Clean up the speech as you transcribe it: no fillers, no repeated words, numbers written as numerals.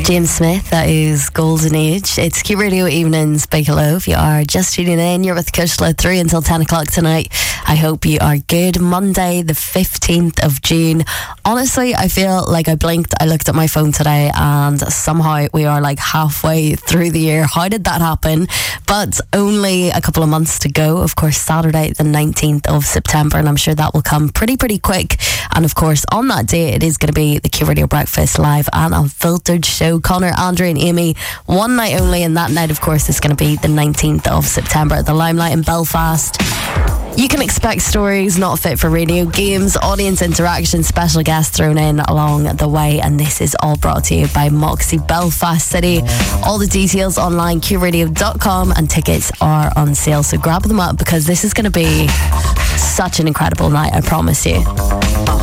James Smith, that is Golden Age. It's Q Radio Evenings, Big Hello. If you are just tuning in, you're with Kushla 3 until 10 o'clock tonight. I hope you are good. Monday, the 15th of June. Honestly, I feel like I blinked. I looked at my phone today and somehow we are like halfway through the year. How did that happen? But only a couple of months to go. Of course, Saturday, the 19th of September, and I'm sure that will come pretty quick. And of course, on that day, it is going to be the Q Radio Breakfast Live and Unfiltered show. Connor, Andrew and Amy, one night only, and that night of course is going to be the 19th of September at the Limelight in Belfast. You can expect stories not fit for radio, games, audience interaction, special guests thrown in along the way, and this is all brought to you by Moxie Belfast City. All the details online, qradio.com, and tickets are on sale, so grab them up because this is going to be such an incredible night, I promise you.